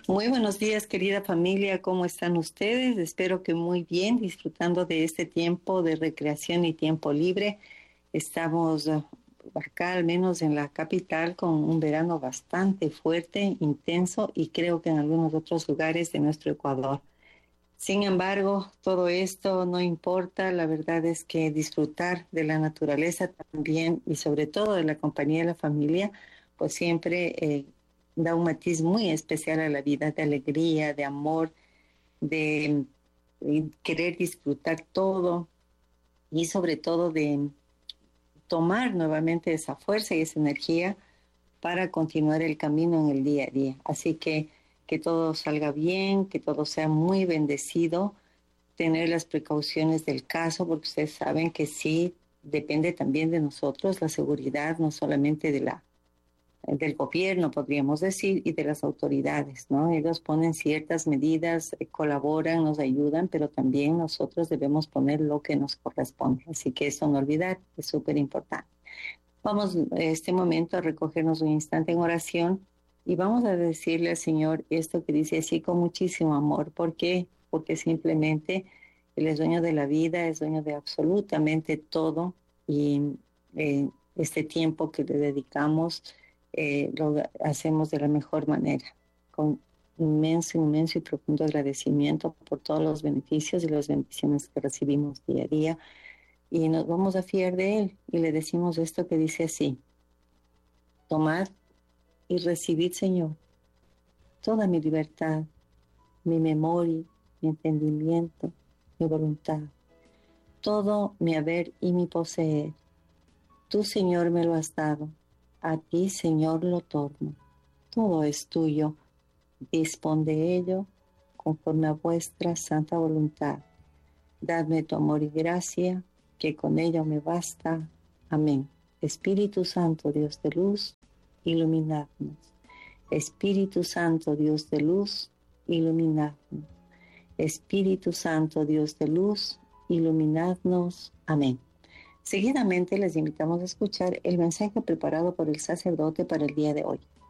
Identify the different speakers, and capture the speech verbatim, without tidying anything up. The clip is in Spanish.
Speaker 1: Muy buenos días, querida familia. ¿Cómo están ustedes? Espero que muy bien, disfrutando de este tiempo de recreación y tiempo libre. Estamos uh, acá, al menos en la capital, con un verano bastante fuerte, intenso y creo que en algunos otros lugares de nuestro Ecuador. Sin embargo, todo esto no importa. La verdad es que disfrutar de la naturaleza también y sobre todo de la compañía de la familia, pues siempre eh, da un matiz muy especial a la vida, de alegría, de amor, de eh, querer disfrutar todo y sobre todo de tomar nuevamente esa fuerza y esa energía para continuar el camino en el día a día. Así que que todo salga bien, que todo sea muy bendecido, tener las precauciones del caso, porque ustedes saben que sí depende también de nosotros la seguridad, no solamente de la del gobierno, podríamos decir, y de las autoridades, ¿no? Ellos ponen ciertas medidas, eh, colaboran, nos ayudan, pero también nosotros debemos poner lo que nos corresponde. Así que eso no olvidar, es súper importante. Vamos en este momento a recogernos un instante en oración y vamos a decirle al Señor esto que dice así con muchísimo amor. ¿Por qué? Porque simplemente Él es dueño de la vida, es dueño de absolutamente todo y eh, este tiempo que le dedicamos eh, lo hacemos de la mejor manera, con inmenso, inmenso y profundo agradecimiento por todos los beneficios y las bendiciones que recibimos día a día y nos vamos a fiar de Él y le decimos esto que dice así: tomad y recibid, Señor, toda mi libertad, mi memoria, mi entendimiento, mi voluntad, todo mi haber y mi poseer. Tú, Señor, me lo has dado, a ti, Señor, lo torno. Todo es tuyo, dispón de ello conforme a vuestra santa voluntad. Dadme tu amor y gracia, que con ello me basta. Amén. Espíritu Santo, Dios de luz, iluminadnos. Espíritu Santo, Dios de luz, iluminadnos. Espíritu Santo, Dios de luz, iluminadnos. Amén. Seguidamente les invitamos a escuchar el mensaje preparado por el sacerdote para el día de hoy.